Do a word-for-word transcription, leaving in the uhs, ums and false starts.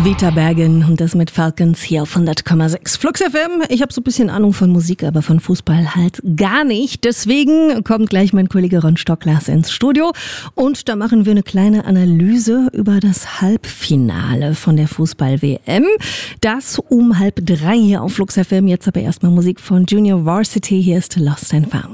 Vita Bergen und das mit Falcons hier auf hundert Komma sechs Flux F M. Ich habe so ein bisschen Ahnung von Musik, aber von Fußball halt gar nicht. Deswegen kommt gleich mein Kollege Ron Stocklas ins Studio und da machen wir eine kleine Analyse über das Halbfinale von der Fußball-W M. Das um halb drei hier auf Flux F M. Jetzt aber erstmal Musik von Junior Varsity. Hier ist Lost and Found.